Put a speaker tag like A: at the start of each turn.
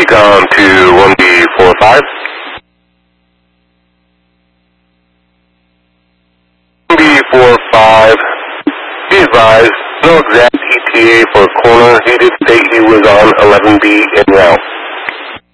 A: Recon to 1B45. 1B45, be advised, no exact ETA for a corner. He did state he was on 11B en route.